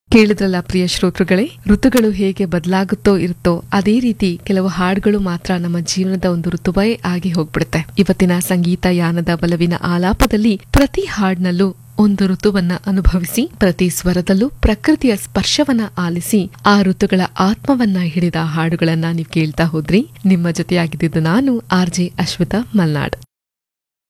ಕೇಳಿದ್ರಲ್ಲ ಪ್ರಿಯ ಶ್ರೋತೃಗಳೇ, ಋತುಗಳು ಹೇಗೆ ಬದಲಾಗುತ್ತೋ ಇರುತ್ತೋ ಅದೇ ರೀತಿ ಕೆಲವು ಹಾಡುಗಳು ಮಾತ್ರ ನಮ್ಮ ಜೀವನದ ಒಂದು ಋತುವೇ ಆಗಿ ಹೋಗ್ಬಿಡುತ್ತೆ. ಇವತ್ತಿನ ಸಂಗೀತ ಯಾನದ ಬಲವಿನ ಆಲಾಪದಲ್ಲಿ ಪ್ರತಿ ಹಾಡಿನಲ್ಲೂ ಒಂದು ಋತುವನ್ನ ಅನುಭವಿಸಿ, ಪ್ರತಿ ಸ್ವರದಲ್ಲೂ ಪ್ರಕೃತಿಯ ಸ್ಪರ್ಶವನ್ನ ಆಲಿಸಿ, ಆ ಋತುಗಳ ಆತ್ಮವನ್ನ ಹಿಡಿದ ಹಾಡುಗಳನ್ನ ನೀವು ಕೇಳ್ತಾ ಹೋದ್ರಿ. ನಿಮ್ಮ ಜೊತೆಯಾಗಿದ್ದು ನಾನು RJ ಅಶ್ವಿತಾ ಮಲ್ನಾಡ್.